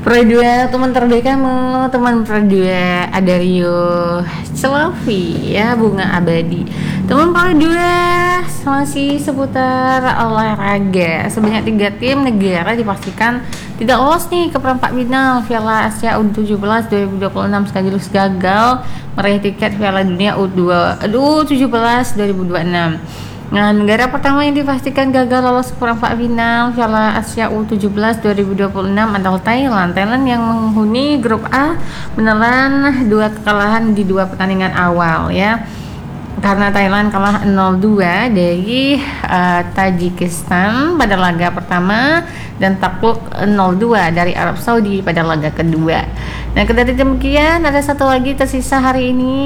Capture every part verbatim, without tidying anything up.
Pro dua teman terbaik kamu, teman Pro dua ada Rio Celovi ya, Bunga Abadi. Teman Pro dua masih seputar olahraga. Sebanyak tiga tim negara dipastikan tidak lolos nih ke perempat final Piala Asia U tujuh belas dua ribu dua puluh enam sekaligus gagal meraih tiket Piala Dunia U tujuh belas dua ribu dua puluh enam. Nah, negara pertama yang dipastikan gagal lolos ke perempat final Piala Asia U tujuh belas dua ribu dua puluh enam adalah Thailand. Thailand yang menghuni grup A menelan dua kekalahan di dua pertandingan awal ya. Karena Thailand kalah nol dua dari uh, Tajikistan pada laga pertama dan takluk nol dua dari Arab Saudi pada laga kedua. Nah, kedati demikian ada satu lagi tersisa hari ini.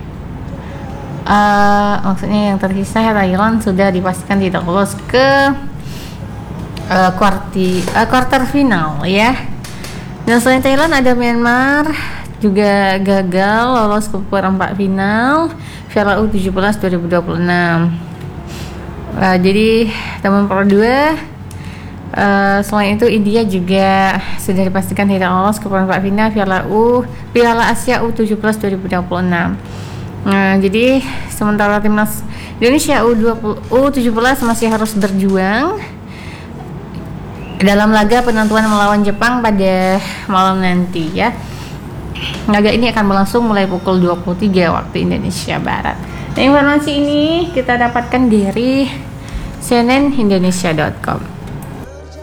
Uh, maksudnya yang tersisa Thailand sudah dipastikan tidak lolos ke uh, kuarti, uh, quarter final ya. Dan selain Thailand ada Myanmar juga gagal lolos ke perempat final Piala U tujuh belas dua ribu dua puluh enam. Uh, jadi teman Pro dua uh, selain itu India juga sudah dipastikan tidak lolos ke perempat final Piala U Piala Asia U tujuh belas dua ribu dua puluh enam. Nah, jadi sementara timnas Indonesia U tujuh belas masih harus berjuang dalam laga penentuan melawan Jepang pada malam nanti ya. Laga ini akan berlangsung mulai pukul dua puluh tiga waktu Indonesia Barat. Nah, informasi ini kita dapatkan dari C N N Indonesia dot com.